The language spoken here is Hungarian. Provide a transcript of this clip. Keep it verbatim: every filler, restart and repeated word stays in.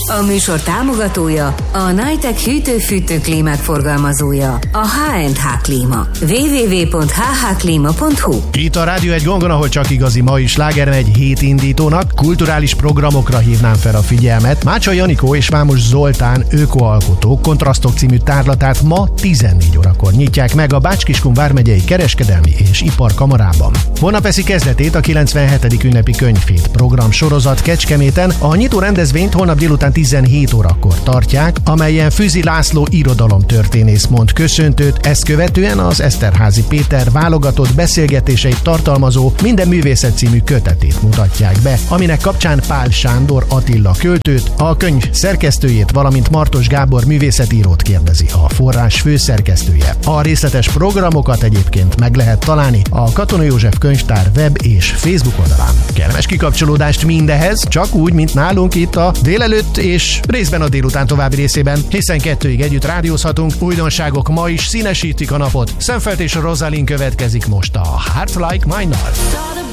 A műsor támogatója a Nitec hűtő-fűtő klímák forgalmazója, a há és há Klíma. double-u double-u double-u pont h h klima pont h u. Itt a Rádió egy gongon, ahol csak igazi mai sláger megy hét indítónak. Kulturális programokra hívnám fel a figyelmet. Mácsa Janikó és Vámos Zoltán ökoalkotók Kontrasztok című tárlatát ma tizennégy órakor nyitják meg a Bács-Kiskun vármegyei kereskedelmi és iparkamarában. Holnap veszi kezdetét a kilencvenhetedik ünnepi könyvhét program sorozat Kecskeméten. A nyitó rendezvényt holnap délután tizenhét órakor tartják, amelyen Füzi László irodalomtörténész mond köszöntőt, ezt követően az Eszterházy Péter válogatott beszélgetéseit tartalmazó Minden művészet című kötetét mutatják be, aminek kapcsán Pál Sándor Attila költőt, a könyv szerkesztőjét, valamint Martos Gábor művészetírót kérdezi a forrás főszerkesztője. A részletes programokat egyébként meg lehet találni a Katona József Könyvtár web és Facebook oldalán. Kellemes kikapcsolódást mindehez, csak úgy, mint nálunk itt a délelőtt és részben a délután további részében, hiszen kettőig együtt rádiózhatunk. Újdonságok ma is színesítik a napot. Szemfeld és Rosalind következik most a Heart Like Mine-nal.